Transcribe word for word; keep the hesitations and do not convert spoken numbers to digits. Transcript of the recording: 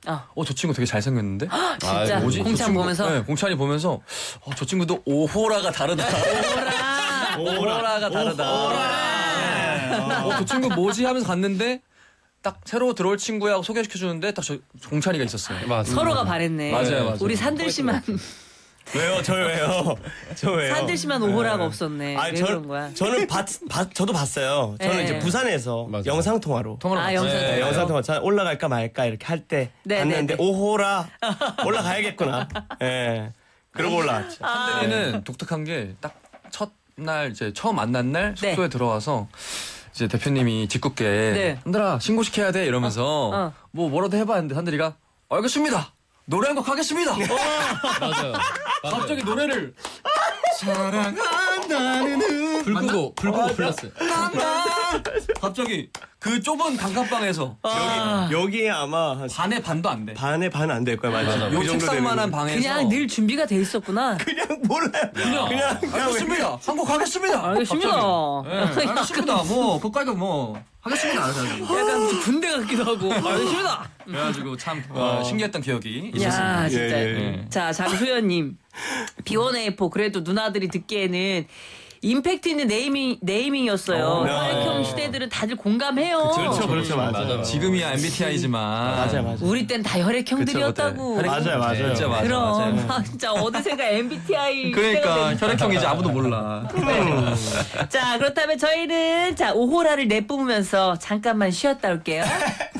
어, 어, 저 친구 되게 잘생겼는데? 진짜 아, 뭐지? 저 공찬 친구, 보면서 네, 공찬이 보면서 어, 저 친구도 오호라가 다르다. 오라. 오호라가 다르다. 네. 어, 저 친구 뭐지 하면서 갔는데 딱 새로 들어올 친구야 소개시켜주는데 딱 저 공찬이가 있었어요. 맞아. 서로가 바랬네. 맞아요, 맞아요. 우리 산들 씨만 왜요? 저 왜요? 저 왜요? 산들 씨만 오호라가 없었네. 아니, 왜 저, 그런 거야? 저는 봤, 봤, 저도 봤어요. 저는 네. 이제 부산에서 맞아요. 영상 통화로. 통화로 아, 봤어요. 영상 네, 통화로? 영상 통화 자, 올라갈까 말까 이렇게 할 때 네, 봤는데 네, 네. 오호라 올라가야겠구나. 예. 그러고 올라왔죠. 한대리는 독특한 게 딱 첫날 이제 처음 만난 날 네. 숙소에 들어와서 이제 대표님이 짓궂게 네. 한들아 신고시켜야 돼 이러면서 어. 뭐 뭐라도 해봐 했는데 한들이가 알겠습니다. 노래 한 곡 하겠습니다. 맞아요. 갑자기 노래를 사랑한다는 불 끄고 불 끄고 불렀어요. 갑자기 그 좁은 단칸방에서 아. 여기, 여기에 아마 한 반의 반도 안 돼. 반에 반 안 될 거야. 맞아. 맞아. 요 책상만한 방에서 그냥 늘 준비가 돼 있었구나. 그냥 몰라요. 그냥 그냥, 그냥 알겠습니다. 한 곡 하겠습니다. 알겠습니다. 갑자기. 네, 알겠습니다. 뭐 그까지도 뭐 하겠습니다. 알겠습니다. 약간 무슨 군대 같기도 하고. 알겠습니다. 그래가지고 참 어, 신기했던 기억이 있었습니다. 야, 진짜. 예, 예, 예. 자, 장수연님. 비원에이포 그래도 누나들이 듣기에는 임팩트 있는 네이밍, 네이밍이었어요. 어, 네. 혈액형 시대들은 다들 공감해요. 그렇죠, 그렇죠, 맞아요. 맞아요. 지금이야 엠비티아이지만 맞아요, 맞아요. 우리 땐 다 혈액형들이었다고. 그쵸, 맞아요, 맞아요. 진짜 맞아, 그럼 맞아요. 아, 진짜 어느새가 엠비티아이 그러니까 혈액형이지 아무도 몰라. 자, 그렇다면 저희는 자 오호라를 내뿜으면서 잠깐만 쉬었다 올게요.